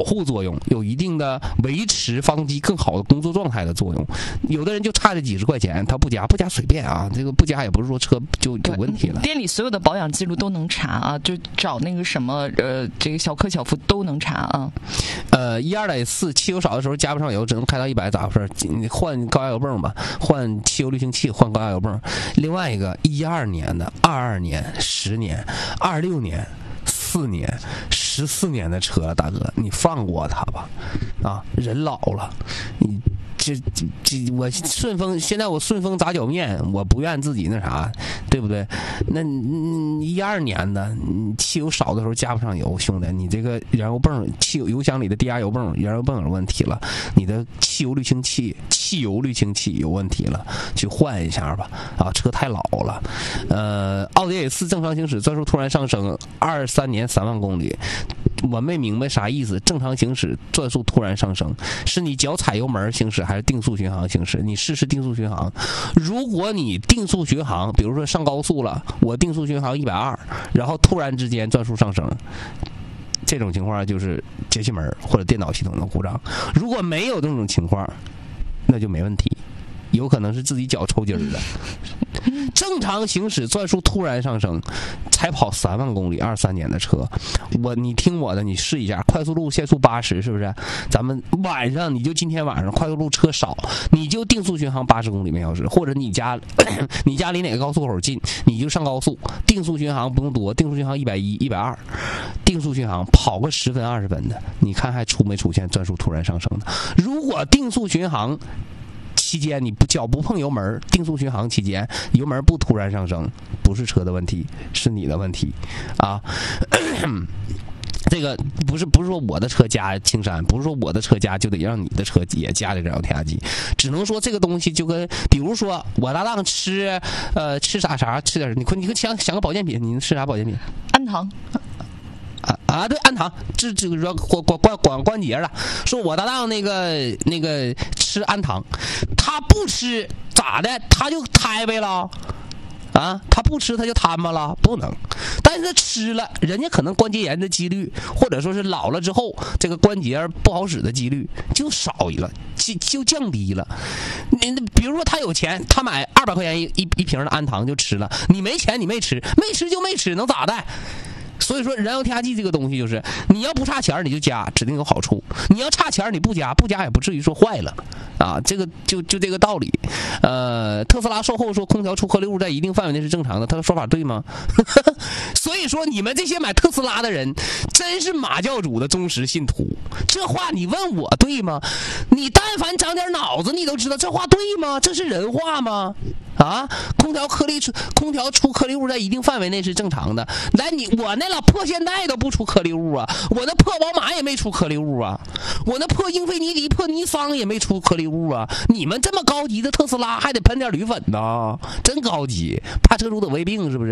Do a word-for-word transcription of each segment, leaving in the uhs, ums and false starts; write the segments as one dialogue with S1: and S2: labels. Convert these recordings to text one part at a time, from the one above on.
S1: 护作用，有一定的维持发动机更好的工作状态的作用。有的人就差这几十块钱，他不加，不加随便啊，这个不加也不是说车就有问题了。
S2: 店里所有的保养记录都能查啊，就找那个什么呃，这个小克小夫都能查啊。
S1: 呃，一二点四汽油少的时候加不上油，只能开到一百咋回事？你换高压油泵吧，换汽油滤清器，换高压油泵。另外一个一二年的、二二年、十年、二六年。四年、十四年的车，大哥，你放过他吧，啊，人老了，你这这这，我顺丰现在我顺丰炸酱面，我不愿自己那啥，对不对？那一二年的，汽油少的时候加不上油，兄弟，你这个燃油泵、汽油油箱里的低压油泵、燃油泵有问题了，你的汽油滤清器、汽油滤清器有问题了，去换一下吧，啊，车太老了。呃，奥迪 A 四正常行驶转速突然上升，二三年三万公里。我没明白啥意思，正常行驶转速突然上升，是你脚踩油门行驶还是定速巡航行驶？你试试定速巡航。如果你定速巡航，比如说上高速了，我定速巡航一百二，然后突然之间转速上升，这种情况就是节气门或者电脑系统的故障。如果没有这种情况，那就没问题，有可能是自己脚抽筋了。正常行驶转速突然上升，才跑三万公里，二三年的车，我你听我的，你试一下，快速路限速八十，是不是？咱们晚上你就今天晚上快速路车少，你就定速巡航八十公里每小时，或者你家你家离哪个高速口近，你就上高速，定速巡航不用多，定速巡航一百一、一百二，定速巡航跑个十分二十分的，你看还出没出现转速突然上升的？如果定速巡航期间你不脚不碰油门，定速巡航期间油门不突然上升，不是车的问题，是你的问题啊。这个不是不是说我的车加青山，不是说我的车加就得让你的车也加这个燃油添加剂，只能说这个东西就跟比如说我搭档吃呃吃啥啥吃点，你快你快想想个保健品，你吃啥保健品？
S2: 安糖。
S1: 啊啊，对，安糖，这这个说关关关关关节了。说我搭档那个那个吃安糖，他不吃咋的？他就胎呗了。啊，他不吃他就瘫巴了，不能。但是他吃了，人家可能关节炎的几率，或者说是老了之后这个关节不好使的几率就少了，就就降低了。你比如说他有钱，他买二百块钱一一一瓶的安糖就吃了，你没钱你没吃，没吃就没吃，能咋的？所以说燃油添加剂这个东西就是你要不差钱你就加，指定有好处，你要差钱你不加，不加也不至于说坏了啊，这个就就这个道理。呃，特斯拉售后说空调出颗粒物在一定范围内是正常的，他的说法对吗？所以说你们这些买特斯拉的人真是马教主的忠实信徒，这话你问我对吗？你但凡长点脑子你都知道这话对吗？这是人话吗？啊，空调颗粒出空调出颗粒物在一定范围内是正常的。来，你我那老破现代都不出颗粒物啊，我那破宝马也没出颗粒物啊，我那破英菲尼迪、破尼桑也没出颗粒物啊。你们这么高级的特斯拉还得喷点铝粉呢，真高级，怕车主得胃病是不是？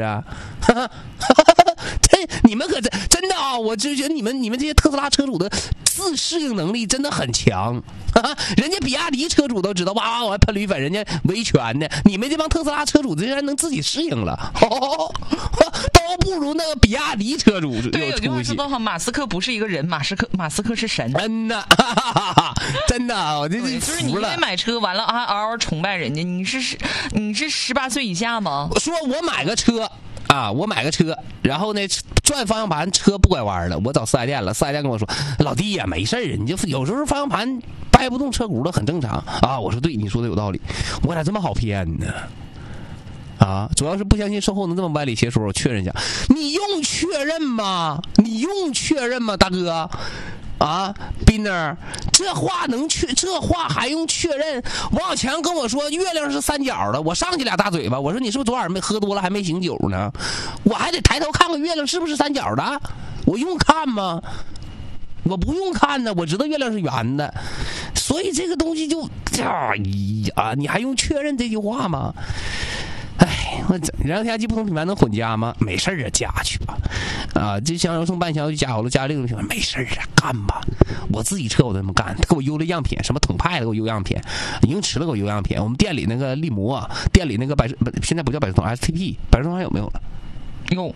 S1: 这你们可真真的啊！我就觉得你们你们这些特斯拉车主的自适应能力真的很强啊！人家比亚迪车主都知道，哇，我还喷铝粉，人家维权呢。你们这帮特斯拉车主竟然能自己适应了，哦、都不如那个比亚迪车主有出息。
S2: 对，有句话说得好，马斯克不是一个人，马斯克马斯克是神。
S1: 真的，真的，我这这
S2: 就是你因为买车完了啊，嗷嗷崇拜人家，你是十你是十八岁以下吗？
S1: 我说我买个车。啊，我买个车，然后呢转方向盘车不拐弯了，我找四 S 店了，四 S 店跟我说老弟呀、啊、没事儿，你就有时候方向盘掰不动车轱辘很正常啊。我说对，你说的有道理，我咋这么好骗呢？啊，主要是不相信售后能这么歪理邪说，我确认一下，你用确认吗？你用确认吗，大哥？啊，斌儿，这话能确？这话还用确认？王小强跟我说月亮是三角的，我上去俩大嘴巴，我说你是不是昨晚没喝多了还没醒酒呢？我还得抬头看看月亮是不是三角的，我用看吗？我不用看呢，我知道月亮是圆的，所以这个东西就啊呀，你还用确认这句话吗？哎，我燃油添加剂不同品牌能混加吗？没事啊，加去吧。啊，这香油送半箱就加好了，加另一个品牌没事啊，干吧。我自己车我都这么干，他给我邮了样品，什么统派的给我邮样品，英驰的给我邮样品。我们店里那个力摩，店里那个百事现在不叫百事通 S T P， 百事通还有没有了？
S2: 有。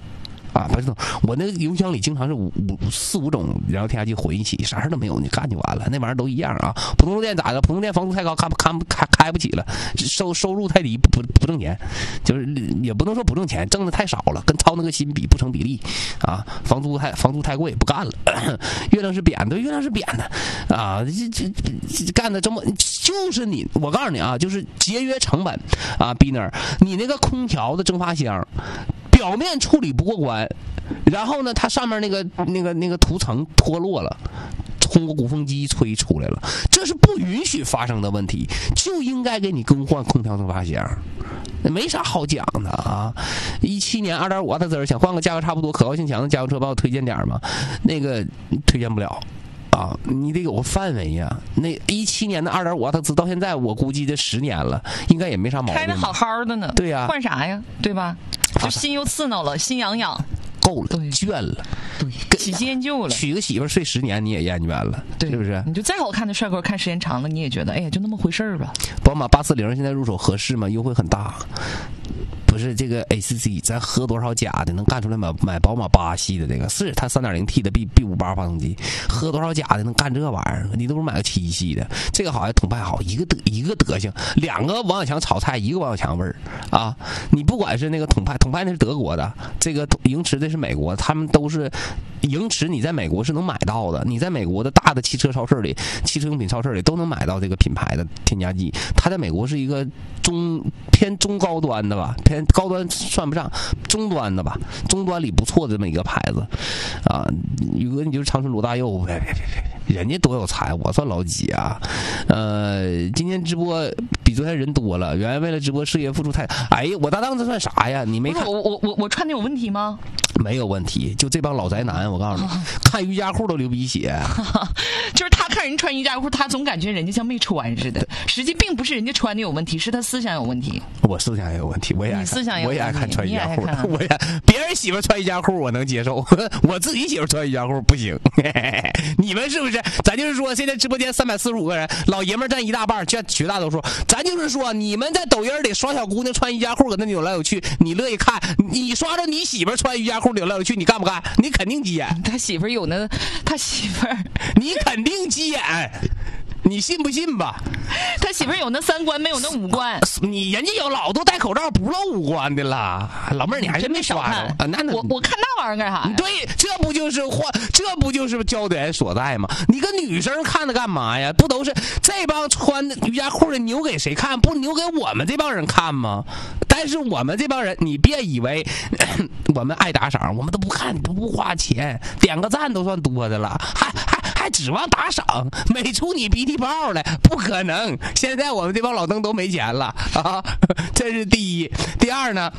S1: 啊，不是，我那个邮箱里经常是五五四五种燃油添加剂混一起，啥事都没有，你干就完了，那玩意儿都一样啊。普通店咋的？普通店房租太高，看看开开不起了，收收入太低，不不不挣钱，就是也不能说不挣钱，挣的太少了，跟操那个心比不成比例啊。房租太房租太贵，不干了。月亮是扁的，月亮是扁的啊，这这这干的这么就是你，我告诉你啊，就是节约成本啊，逼那儿你那个空调的蒸发箱。表面处理不过关，然后呢，它上面那个那个那个涂层脱落了，通过鼓风机吹出来了，这是不允许发生的问题，就应该给你更换空调蒸发箱，没啥好讲的啊。一七年二点五瓦特兹，想换个价格差不多、可靠性强的家用车，帮我推荐点吗？那个推荐不了。啊，你得有个范围呀、啊。那一七年的二点五瓦特兹到现在，我估计这十年了，应该也没啥毛病。
S2: 开的好好的呢。
S1: 对呀、啊，
S2: 换啥呀？对吧？就心又刺挠了，心痒痒。
S1: 够了，倦了，
S2: 对，喜新厌旧了。
S1: 娶个媳妇睡十年你也厌倦了，
S2: 对，
S1: 是不是？
S2: 你就再好看的帅哥，看时间长了，你也觉得，哎呀，就那么回事儿吧。
S1: 宝马八四零现在入手合适吗？优惠很大。不是这个 A C C， 咱喝多少假的能干出来买买宝马八系的这个？是它 三点零 T 的 B B 五八发动机，喝多少假的能干这玩意儿？你都不如买个七系的，这个好像统派好，一个德一个德行，两个王小强炒菜，一个王小强味儿啊！你不管是那个统派，统派那是德国的，这个盈驰这是美国，他们都是盈驰，你在美国是能买到的，你在美国的大的汽车超市里、汽车用品超市里都能买到这个品牌的添加剂，它在美国是一个中偏中高端的吧，偏高端算不上，中端的吧，中端里不错的这么一个牌子，啊，宇哥你就是长春罗大佑，别别别别，人家多有才，我算老几啊？呃，今天直播比昨天人多了，原来为了直播事业付出太，哎呀，我搭档这算啥呀？你没看
S2: 我我我我穿的有问题吗？
S1: 没有问题，就这帮老宅男，我告诉你，看瑜伽裤都流鼻血。
S2: 就是他看人穿瑜伽裤，他总感觉人家像没穿似的，实际并不是人家穿的有问题，是他思想有问题。
S1: 我思想也有问题，我也爱看，
S2: 你思想有问题，
S1: 我也爱看穿瑜伽裤，我也
S2: 也
S1: 别人媳妇穿瑜伽裤我能接受，我自己媳妇穿瑜伽裤不行。你们是不是？咱就是说，现在直播间三百四十五个人，老爷们占一大半，绝绝大多数。咱就是说，你们在抖音里刷小姑娘穿瑜伽裤搁那扭来扭去，你乐意看？你刷着你媳妇穿瑜伽裤扭来扭去，你干不干？你肯定急眼。
S2: 他媳妇有那，他媳妇儿，
S1: 你肯定急眼。你信不信吧？
S2: 他媳妇有那三观，没有那五官。
S1: 你人家有老多戴口罩不露五官的了，老妹儿你还是没刷着啊？那
S2: 我我看那玩意儿干啥呀？
S1: 对，这不就是换，这不就是焦点所在吗？你跟女生看的干嘛呀？不都是这帮穿瑜伽裤的扭给谁看？不扭给我们这帮人看吗？但是我们这帮人，你别以为我们爱打赏，我们都不看，不花钱，点个赞都算多的了，还还还指望打赏，美出你鼻涕泡来，不可能！现在我们这帮老登都没钱了啊，这是第一。第二呢，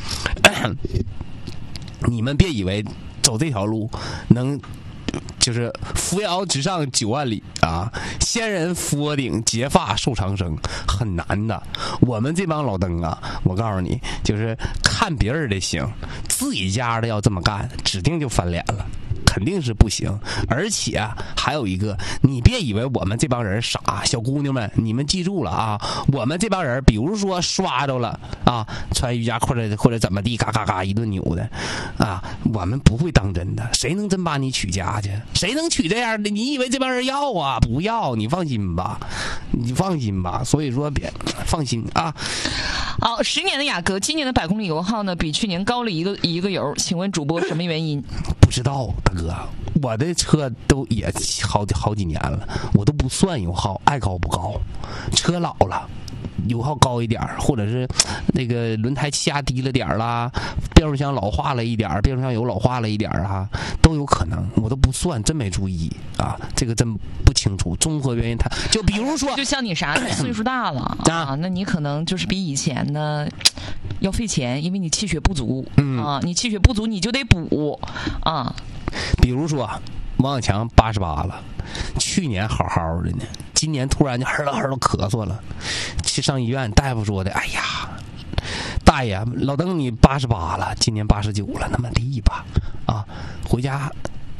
S1: 你们别以为走这条路能。就是扶摇直上九万里啊！仙人俯卧顶，结发受长生，很难的。我们这帮老登啊，我告诉你，就是看别人的行，自己家的要这么干，指定就翻脸了。肯定是不行，而且啊，还有一个，你别以为我们这帮人傻，小姑娘们，你们记住了啊，我们这帮人，比如说刷着了啊，穿瑜伽裤或者或者怎么地，嘎嘎嘎一顿扭的啊，我们不会当真的，谁能真把你娶家去？谁能娶这样的？你以为这帮人要啊？不要，你放心吧，你放心吧。所以说别放心啊。
S2: 好，十年的雅阁，今年的百公里油耗呢，比去年高了一个一个油，请问主播什么原因？
S1: 不知道，大哥，我的车都也好好几年了，我都不算油耗，爱高不高，车老了。油耗高一点，或者是那个轮胎气压低了点啦，变速箱老化了一点，变速箱油老化了一点啊，都有可能，我都不算，真没注意啊，这个真不清楚。综合原因，它就比如说，
S2: 就像你啥，岁数大了啊，那你可能就是比以前呢要费钱，因为你气血不足，嗯啊，你气血不足你就得补啊。
S1: 比如说王小强八十八了，去年好好的呢，今年突然就呵了呵了咳嗽了，去上医院，大夫说的，哎呀，大爷，老邓你八十八了，今年八十九了，那么地吧，啊，回家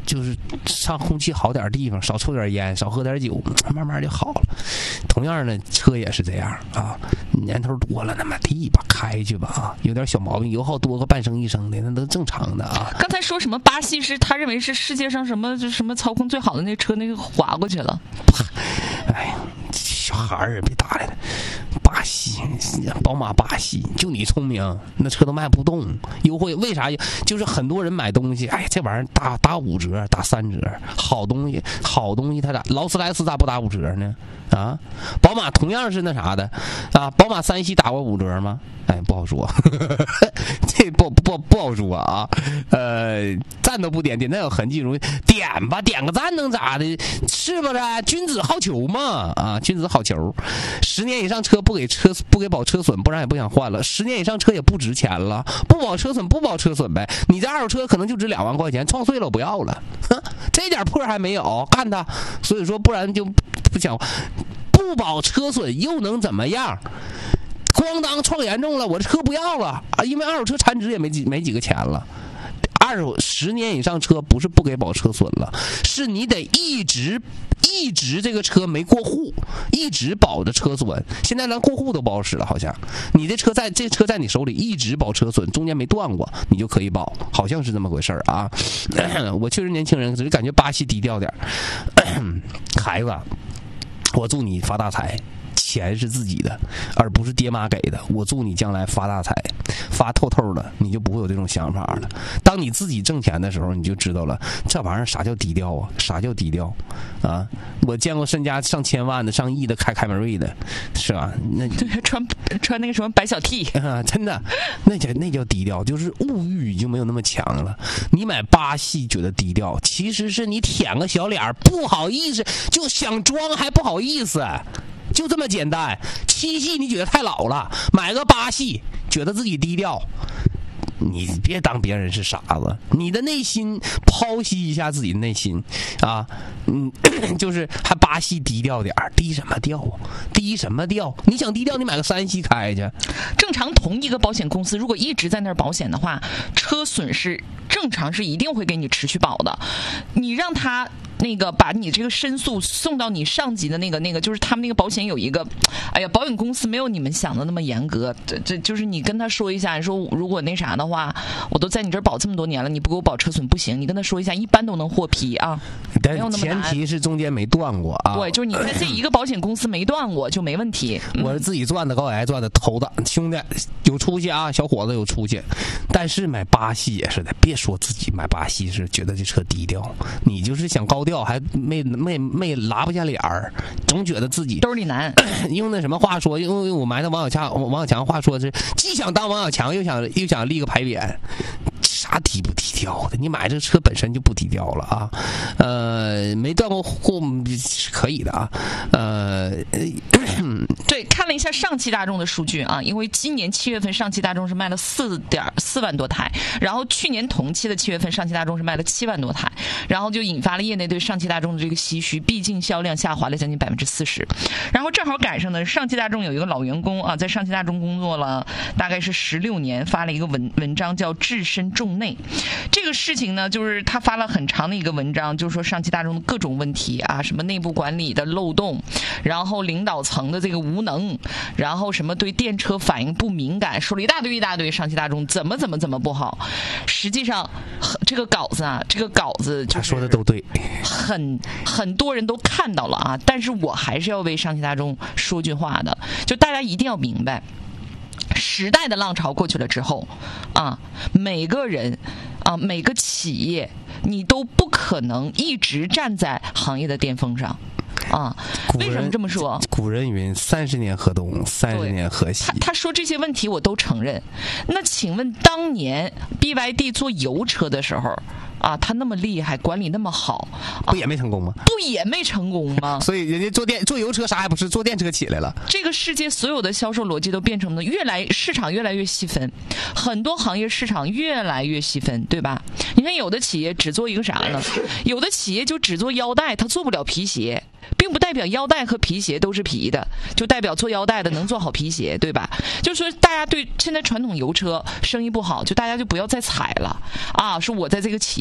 S1: 就是上空气好点地方，少抽点烟，少喝点酒，慢慢就好了。同样呢，车也是这样啊，年头多了，那么地吧，开去吧啊，有点小毛病，油耗多个半升一升的，那都正常的啊。
S2: 刚才说什么巴西是他认为是世界上什么就什么操控最好的那车，那个划过去了。
S1: 哎呀，小孩儿别打来了。巴西，宝马巴西，就你聪明，那车都卖不动，优惠为啥？就是很多人买东西，哎，这玩意儿打打五折，打三折，好东西，好东西，他咋？劳斯莱斯咋不打五折呢？啊，宝马同样是那啥的啊，宝马三系打过五折吗？哎，不好说，这不不不好说啊。呃，赞都不点，点赞有痕迹容易点吧，点个赞能咋的？是不是？君子好逑嘛啊，君子好逑。十年以上车不给车不给保车损，不然也不想换了。十年以上车也不值钱了，不保车损不保车损呗。你这二手车可能就值两万块钱，撞碎了我不要了，哼，这点破还没有，干他。所以说，不然就不想不保车损又能怎么样？咣当撞严重了，我这车不要了啊！因为二手车残值也没几没几个钱了。二手十年以上车不是不给保车损了，是你得一直一直这个车没过户，一直保着车损。现在连过户都不好使了，好像你这车在这车在你手里一直保车损，中间没断过，你就可以保，好像是这么回事啊。我确实年轻人，只是感觉巴西低调点。孩子，我祝你发大财。钱是自己的，而不是爹妈给的。我祝你将来发大财，发透透的，你就不会有这种想法了。当你自己挣钱的时候，你就知道了，这玩意儿啥叫低调啊？啥叫低调啊？我见过身家上千万的、上亿的开凯美瑞的，是吧？那
S2: 对，穿穿那个什么白小 T
S1: 啊，真的，那叫那叫低调，就是物欲已经没有那么强了。你买巴西觉得低调，其实是你舔个小脸不好意思，就想装还不好意思。就这么简单，七系你觉得太老了，买个八系觉得自己低调，你别当别人是傻子，你的内心剖析一下自己的内心啊，嗯，就是还八系低调点儿，低什么调啊？低什么调？你想低调，你买个三系开去。
S2: 正常同一个保险公司，如果一直在那儿保险的话，车损失正常是一定会给你持续保的，你让他。那个把你这个申诉送到你上级的那个那个，就是他们那个保险有一个，哎呀，保险公司没有你们想的那么严格。这这就是你跟他说一下，你说如果那啥的话，我都在你这儿保这么多年了，你不给我保车损不行。你跟他说一下，一般都能获批啊。
S1: 但前提是中间没断过啊。
S2: 对，就是你在这一个保险公司没断过就没问题。
S1: 嗯、我是自己赚的高矮赚的头的，兄弟有出息啊，小伙子有出息。但是买巴西也是的，别说自己买巴西是觉得这车低调，你就是想高调。还没没没拉不下脸儿，总觉得自己
S2: 兜里难。
S1: 用那什么话说，用用我埋汰王小强，王小强话说是既想当王小强，又想又想立个牌匾。啥低不低调的？你买这个车本身就不低调了啊！呃，没断过户是可以的啊。呃，
S2: 对，看了一下上汽大众的数据啊，因为今年七月份上汽大众是卖了四点四万多台，然后去年同期的七月份上汽大众是卖了七万多台，然后就引发了业内对上汽大众的这个唏嘘，毕竟销量下滑了将近百分之四十。然后正好赶上呢，上汽大众有一个老员工啊，在上汽大众工作了大概是十六年，发了一个文文章叫“置身重内”。这个事情呢，就是他发了很长的一个文章，就是说上汽大众的各种问题啊，什么内部管理的漏洞，然后领导层的这个无能，然后什么对电车反应不敏感，说了一大堆一大堆，上汽大众怎么怎么怎么不好。实际上，这个稿子啊，这个稿子
S1: 他说的都对，
S2: 很很多人都看到了啊，但是我还是要为上汽大众说句话的，就大家一定要明白。时代的浪潮过去了之后，啊，每个人啊，每个企业，你都不可能一直站在行业的巅峰上。啊，为什么这么说？
S1: 古人云：“三十年河东，三十年河西。”
S2: 他他说这些问题我都承认。那请问当年 B Y D 做油车的时候啊，他那么厉害，管理那么好，
S1: 不也没成功吗？
S2: 不也没成功吗？
S1: 所以人家做电做油车啥也不是，做电车起来了。
S2: 这个世界所有的销售逻辑都变成了越来市场越来越细分，很多行业市场越来越细分，对吧？你看有的企业只做一个啥呢？有的企业就只做腰带，它做不了皮鞋。并不代表腰带和皮鞋都是皮的，就代表做腰带的能做好皮鞋，对吧？就是说大家对现在传统油车生意不好，就大家就不要再踩了啊！说我在这个企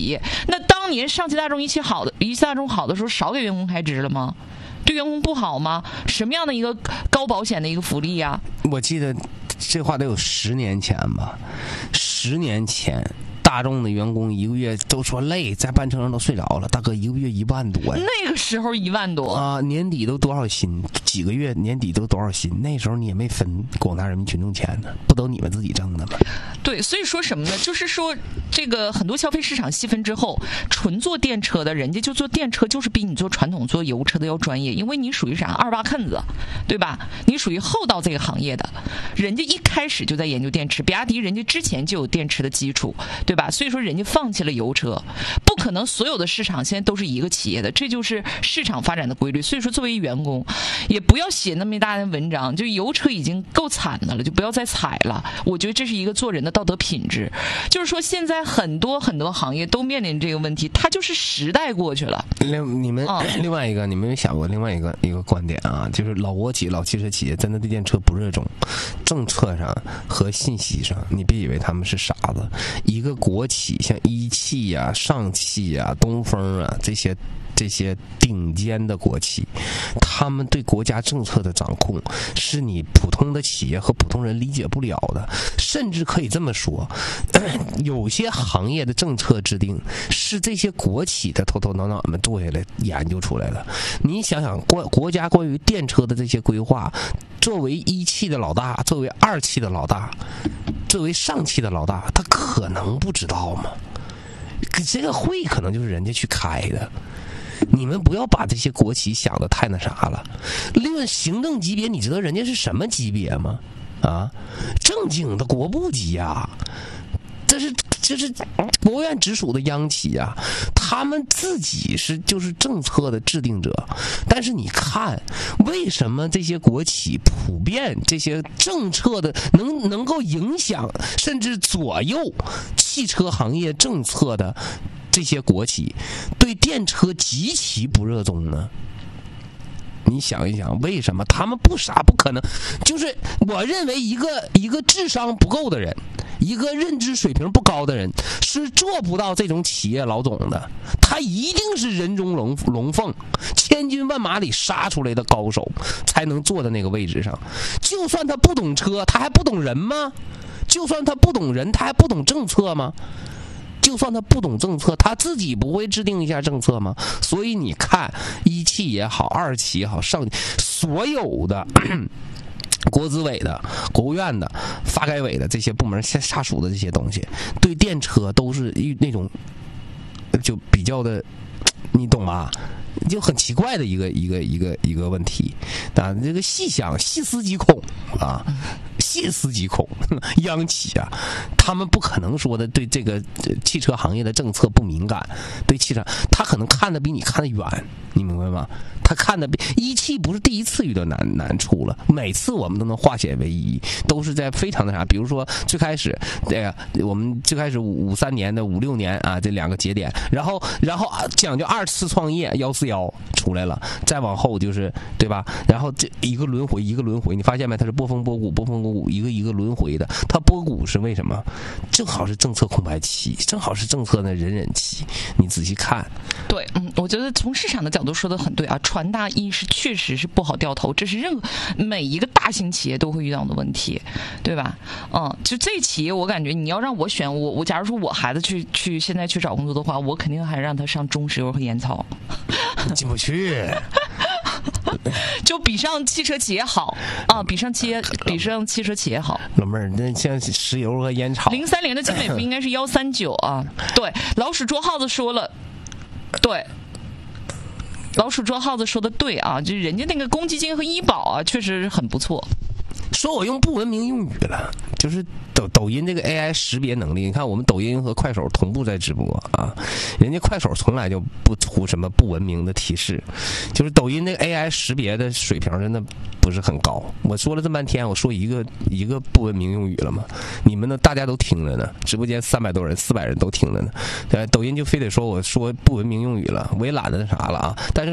S2: 业。那当年上汽大众一汽好的一汽大众好的时候，少给员工开支了吗？对员工不好吗？什么样的一个高保险的一个福利呀？
S1: 我记得这话得有十年前吧，十年前。大众的员工一个月都说累，在班车上都睡着了。大哥，一个月一万多呀！
S2: 那个时候一万多
S1: 啊，年底都多少薪？几个月年底都多少薪？那时候你也没分广大人民群众钱呢，不都你们自己挣的吗？
S2: 对，所以说什么呢？就是说，这个很多消费市场细分之后，纯做电车的人家就做电车，就是比你做传统做油车的要专业，因为你属于啥二八坑子，对吧？你属于后到这个行业的，人家一开始就在研究电池，比亚迪人家之前就有电池的基础，对吧？所以说人家放弃了油车，不可能所有的市场现在都是一个企业的，这就是市场发展的规律。所以说作为员工，也不要写那么一大的文章，就油车已经够惨的了，就不要再踩了。我觉得这是一个做人的道德品质。就是说现在很多很多行业都面临这个问题，它就是时代过去了。
S1: 另你们、哦、另外一个，你们有想过另外一个一个观点啊，就是老国企、老汽车企业真的对电车不热衷，政策上和信息上，你别以为他们是傻子。一个国企像一汽呀、上汽呀、东风啊这些这些顶尖的国企，他们对国家政策的掌控是你普通的企业和普通人理解不了的。甚至可以这么说，有些行业的政策制定是这些国企的头头脑脑们坐下来研究出来的。你想想，国国家关于电车的这些规划，作为一汽的老大，作为二汽的老大，作为上汽的老大，他可能不知道吗？这个会可能就是人家去开的。你们不要把这些国企想的太那啥了。论行政级别，你知道人家是什么级别吗？啊，正经的国部级啊，这是这是国务院直属的央企啊，他们自己是就是政策的制定者。但是你看，为什么这些国企普遍这些政策的能能够影响甚至左右汽车行业政策的这些国企，对电车极其不热衷呢？你想一想，为什么他们不傻？不可能。就是我认为一个一个智商不够的人，一个认知水平不高的人，是做不到这种企业老总的。他一定是人中龙龙凤，千军万马里杀出来的高手，才能坐在那个位置上。就算他不懂车，他还不懂人吗？就算他不懂人，他还不懂政策吗？就算他不懂政策，他自己不会制定一下政策吗？所以你看，一汽也好，二汽也好，上所有的国资委的、国务院的、发改委的这些部门下下属的这些东西，对电车都是那种就比较的，你懂吧？就很奇怪的一个一个一个一个问题啊！这个细想细思极恐啊，细思极恐。央企啊，他们不可能说的对这个汽车行业的政策不敏感，对汽车他可能看得比你看得远，你明白吗？他看的比一汽不是第一次遇到难难处了，每次我们都能化险为夷，都是在非常的啥。比如说最开始，对呀，我们最开始五五三年的五六年啊，这两个节点，然后然后讲究二次创业幺四幺出来了，再往后就是对吧？然后这一个轮回一个轮回，你发现没？它是波峰波谷波峰波谷一个一个轮回的。它波谷是为什么？正好是政策空白期，正好是政策的忍忍期。你仔细看，
S2: 对，嗯，我觉得从市场的角度说的很对啊。传达一是确实是不好掉头，这是任何每一个大型企业都会遇到的问题，对吧？嗯，就这企业，我感觉你要让我选，我我假如说我孩子去去现在去找工作的话，我肯定还让他上中石油和烟草，
S1: 进不去。
S2: 就比上汽车企业好啊，比上企业比上汽车企业好。
S1: 老妹儿，那像石油和烟草，
S2: 零三年的精美服应该是幺三九啊。对，老鼠捉耗子说了，对。老鼠捉耗子说的对啊，就是人家那个公积金和医保啊，确实很不错。
S1: 说我用不文明用语了，就是抖抖音这个 A I 识别能力，你看我们抖音和快手同步在直播啊，人家快手从来就不出什么不文明的提示，就是抖音那个 A I 识别的水平真的不是很高。我说了这么半天，我说一个一个不文明用语了吗？你们呢？大家都听着呢，直播间三百多人、四百人都听着呢。呃，抖音就非得说我说不文明用语了，我也懒得那啥了啊。但是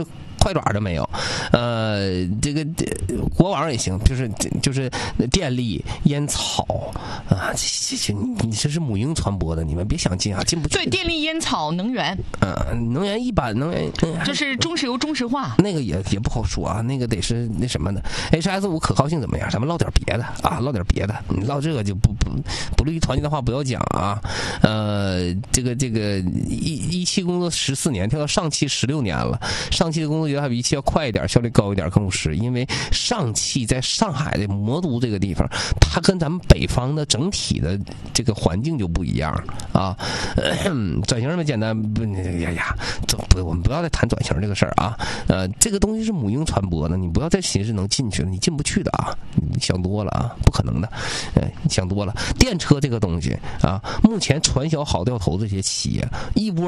S1: 快爪的没有。呃，这个国网也行，就是就是电力、烟草啊，这这你你这是母婴传播的，你们别想进啊，进不去。
S2: 对，电力、烟草、能源，
S1: 嗯、呃，能源一般，能源
S2: 就是中石油中石化，
S1: 那个也也不好说啊，那个得是那什么的。H S 五可靠性怎么样？咱们唠点别的啊，唠点别的。你唠这个就不不不利于团结的话不要讲啊。呃，这个这个一一期工作十四年，跳到上期十六年了。上汽的工作觉得还比一期要快一点，效率高一点，更务实。因为上汽在上海的魔都这个地方，它跟咱们北方的整体的这个环境就不一样啊。呃、转型这么简单不？呀呀，不，我们不要再谈转型这个事儿啊。呃，这个东西是母婴传播的，你不要再寻思能进去了，你进不去的啊，你想多了啊，不可能的。呃，想多了。电车这个东西啊，目前传销好掉头这些企业一窝